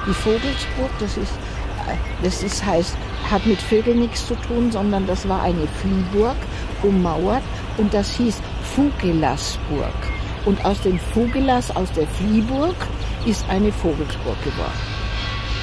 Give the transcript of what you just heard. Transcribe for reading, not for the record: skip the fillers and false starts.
Die Vogelsburg, heißt, hat mit Vögeln nichts zu tun, sondern das war eine Viehburg, ummauert, und das hieß Fugelasburg. Und aus den Fugelas, aus der Viehburg, ist eine Vogelsburg geworden.